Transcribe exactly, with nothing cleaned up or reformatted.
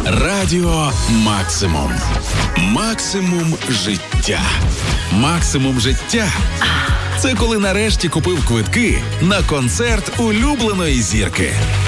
Радіо Максимум. Максимум життя. Максимум життя – це коли нарешті купив квитки на концерт улюбленої зірки.